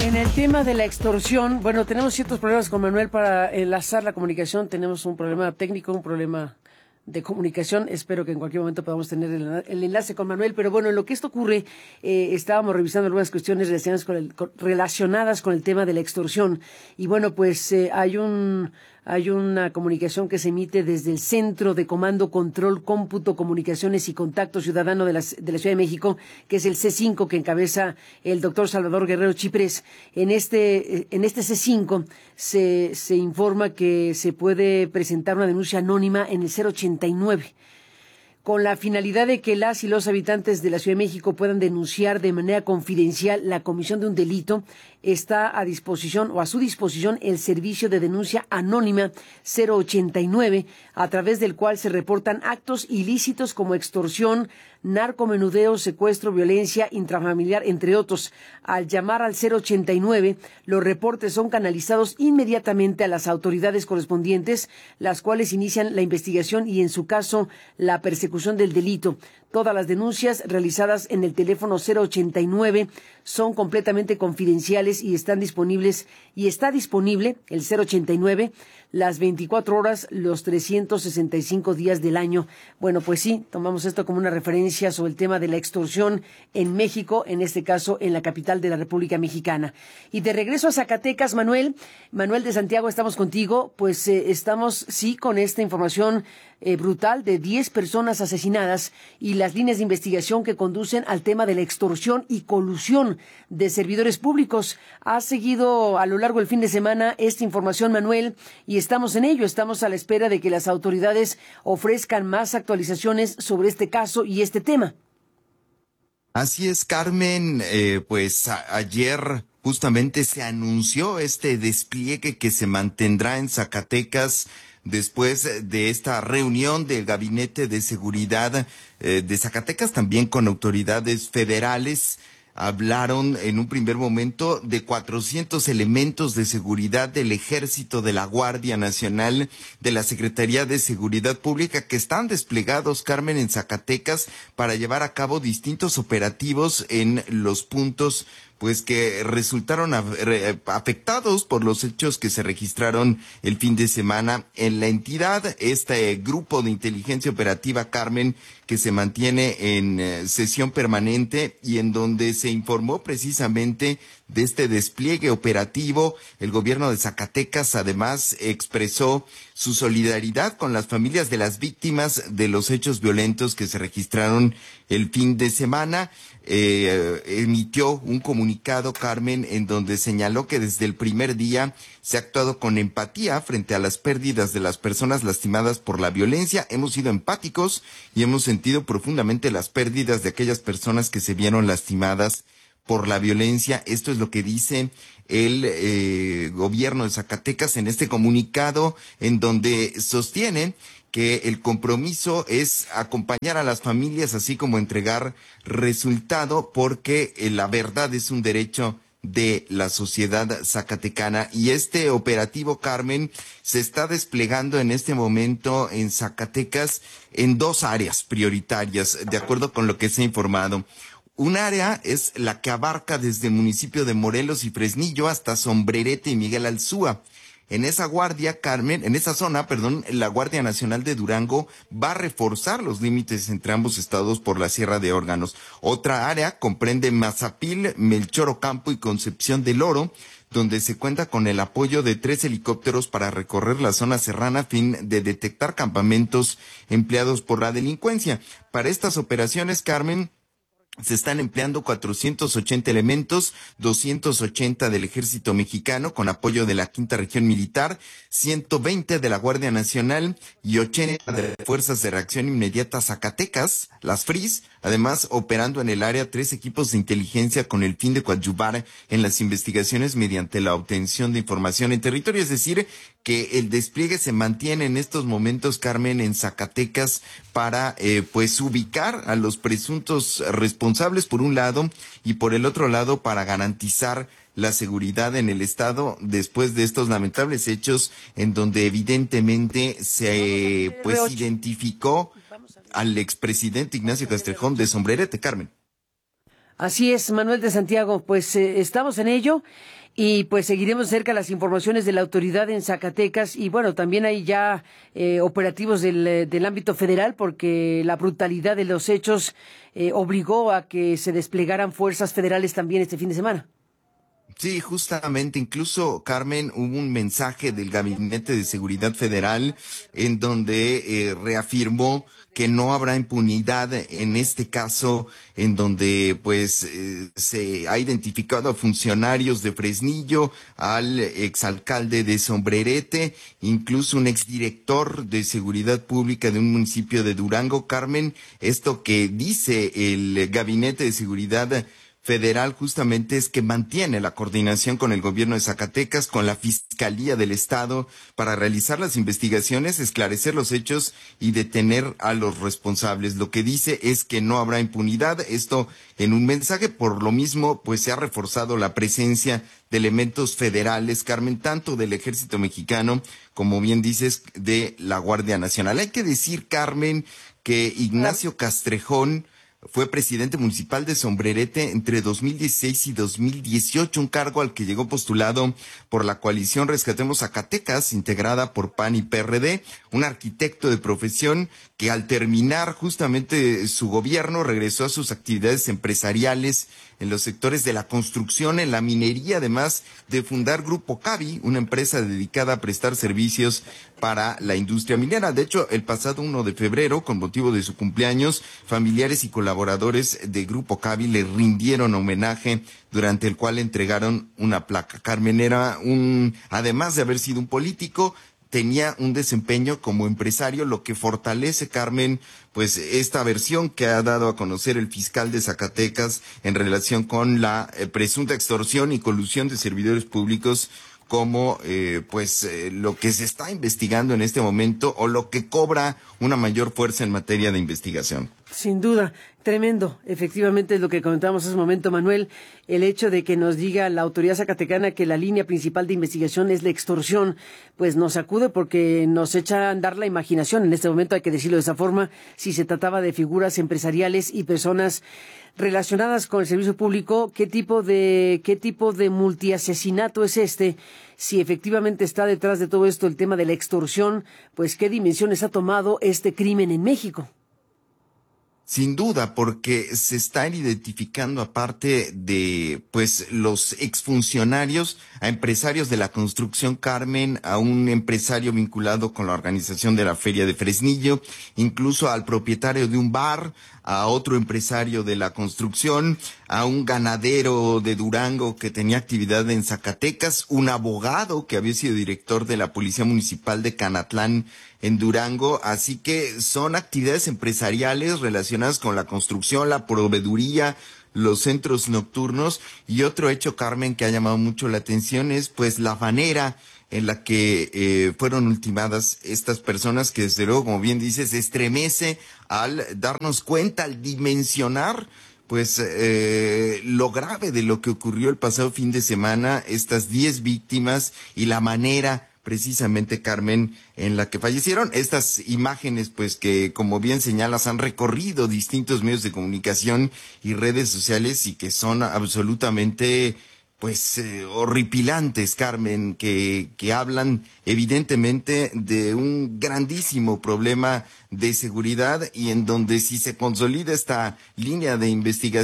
En el tema de la extorsión, bueno, tenemos ciertos problemas con Manuel para enlazar la comunicación. Tenemos un problema técnico, un problema de comunicación. Espero que en cualquier momento podamos tener el enlace con Manuel. Pero bueno, en lo que esto ocurre, estábamos revisando algunas cuestiones relacionadas con el tema de la extorsión. Y bueno, pues hay una comunicación que se emite desde el Centro de Comando, Control, Cómputo, Comunicaciones y Contacto Ciudadano de la Ciudad de México, que es el C5 que encabeza el doctor Salvador Guerrero Chiprés. En este C5 se informa que se puede presentar una denuncia anónima en el 089. Con la finalidad de que las y los habitantes de la Ciudad de México puedan denunciar de manera confidencial la comisión de un delito, está a disposición o a su disposición el servicio de denuncia anónima 089, a través del cual se reportan actos ilícitos como extorsión, narcomenudeo, secuestro, violencia intrafamiliar, entre otros. Al llamar al 089, los reportes son canalizados inmediatamente a las autoridades correspondientes, las cuales inician la investigación y, en su caso, la persecución del delito. Todas las denuncias realizadas en el teléfono 089 son completamente confidenciales y está disponible el 089 las 24 horas, los 365 días del año. Bueno, pues sí, tomamos esto como una referencia sobre el tema de la extorsión en México, en este caso en la capital de la República Mexicana. Y de regreso a Zacatecas, Manuel de Santiago, estamos contigo. Pues estamos, sí, con esta información brutal de 10 personas asesinadas y las líneas de investigación que conducen al tema de la extorsión y colusión de servidores públicos. Ha seguido a lo largo del fin de semana esta información, Manuel, y estamos en ello. Estamos a la espera de que las autoridades ofrezcan más actualizaciones sobre este caso y este tema. Así es, Carmen. Ayer justamente se anunció este despliegue que se mantendrá en Zacatecas después de esta reunión del Gabinete de Seguridad de Zacatecas, también con autoridades federales. Hablaron en un primer momento de 400 elementos de seguridad del Ejército, de la Guardia Nacional, de la Secretaría de Seguridad Pública, que están desplegados, Carmen, en Zacatecas para llevar a cabo distintos operativos en los puntos pues que resultaron afectados por los hechos que se registraron el fin de semana en la entidad. Este grupo de inteligencia operativa, Carmen, que se mantiene en sesión permanente y en donde se informó precisamente de este despliegue operativo. El gobierno de Zacatecas además expresó su solidaridad con las familias de las víctimas de los hechos violentos que se registraron el fin de semana. Emitió un comunicado, Carmen, en donde señaló que desde el primer día se ha actuado con empatía frente a las pérdidas de las personas lastimadas por la violencia. Hemos sido empáticos y hemos sentido profundamente las pérdidas de aquellas personas que se vieron lastimadas por la violencia. Esto es lo que dice el gobierno de Zacatecas en este comunicado, en donde sostiene que el compromiso es acompañar a las familias, así como entregar resultado, porque la verdad es un derecho de la sociedad zacatecana. Y este operativo, Carmen, se está desplegando en este momento en Zacatecas en dos áreas prioritarias, de acuerdo con lo que se ha informado. Un área es la que abarca desde el municipio de Morelos y Fresnillo hasta Sombrerete y Miguel Alzúa. En esa zona, la Guardia Nacional de Durango va a reforzar los límites entre ambos estados por la Sierra de Órganos. Otra área comprende Mazapil, Melchor Ocampo y Concepción del Oro, donde se cuenta con el apoyo de 3 helicópteros para recorrer la zona serrana a fin de detectar campamentos empleados por la delincuencia. Para estas operaciones, Carmen, se están empleando 480 elementos, 280 del Ejército Mexicano con apoyo de la Quinta Región Militar, 120 de la Guardia Nacional y 80 de las Fuerzas de Reacción Inmediata Zacatecas, las FRIS, además operando en el área 3 equipos de inteligencia con el fin de coadyuvar en las investigaciones mediante la obtención de información en territorio. Es decir, que el despliegue se mantiene en estos momentos, Carmen, en Zacatecas para ubicar a los presuntos responsables por un lado y por el otro lado para garantizar la seguridad en el estado después de estos lamentables hechos en donde evidentemente se identificó al expresidente Ignacio Castrejón de Sombrerete, Carmen. Así es, Manuel de Santiago, pues estamos en ello y pues seguiremos cerca las informaciones de la autoridad en Zacatecas y bueno, también hay ya operativos del ámbito federal porque la brutalidad de los hechos obligó a que se desplegaran fuerzas federales también este fin de semana. Sí, justamente, incluso Carmen, hubo un mensaje del Gabinete de Seguridad Federal en donde reafirmó que no habrá impunidad en este caso, en donde pues se ha identificado a funcionarios de Fresnillo, al exalcalde de Sombrerete, incluso un exdirector de Seguridad Pública de un municipio de Durango. Carmen, esto que dice el Gabinete de Seguridad Federal justamente es que mantiene la coordinación con el gobierno de Zacatecas, con la Fiscalía del Estado, para realizar las investigaciones, esclarecer los hechos y detener a los responsables. Lo que dice es que no habrá impunidad. Esto en un mensaje, por lo mismo, pues se ha reforzado la presencia de elementos federales, Carmen, tanto del Ejército Mexicano como bien dices, de la Guardia Nacional. Hay que decir, Carmen, que Ignacio Castrejón fue presidente municipal de Sombrerete entre 2016 y 2018, un cargo al que llegó postulado por la coalición Rescatemos Zacatecas, integrada por PAN y PRD, un arquitecto de profesión que al terminar justamente su gobierno regresó a sus actividades empresariales en los sectores de la construcción, en la minería, además de fundar Grupo Cavi, una empresa dedicada a prestar servicios para la industria minera. De hecho, el pasado 1 de febrero, con motivo de su cumpleaños, familiares y colaboradores de Grupo Cavi le rindieron homenaje, durante el cual entregaron una placa. Carmen era además de haber sido un político, tenía un desempeño como empresario, lo que fortalece, Carmen, pues esta versión que ha dado a conocer el fiscal de Zacatecas en relación con la presunta extorsión y colusión de servidores públicos, como lo que se está investigando en este momento o lo que cobra una mayor fuerza en materia de investigación. Sin duda, tremendo. Efectivamente es lo que comentábamos hace un momento, Manuel, el hecho de que nos diga la autoridad zacatecana que la línea principal de investigación es la extorsión, pues nos sacude porque nos echa a andar la imaginación. En este momento hay que decirlo de esa forma, si se trataba de figuras empresariales y personas relacionadas con el servicio público, ¿qué tipo de multiasesinato es este? Si efectivamente está detrás de todo esto el tema de la extorsión, pues qué dimensiones ha tomado este crimen en México. Sin duda, porque se están identificando, aparte de pues los exfuncionarios, a empresarios de la construcción, Carmen, a un empresario vinculado con la organización de la Feria de Fresnillo, incluso al propietario de un bar, a otro empresario de la construcción, a un ganadero de Durango que tenía actividad en Zacatecas, un abogado que había sido director de la Policía Municipal de Canatlán en Durango. Así que son actividades empresariales relacionadas con la construcción, la proveeduría, los centros nocturnos. Y otro hecho, Carmen, que ha llamado mucho la atención es pues la manera en la que fueron ultimadas estas personas, que desde luego, como bien dices, estremece al darnos cuenta, al dimensionar pues lo grave de lo que ocurrió el pasado fin de semana, estas 10 víctimas y la manera precisamente, Carmen, en la que fallecieron. Estas imágenes, pues que como bien señalas, han recorrido distintos medios de comunicación y redes sociales y que son absolutamente pues horripilantes, Carmen, que hablan evidentemente de un grandísimo problema de seguridad y en donde si se consolida esta línea de investigación,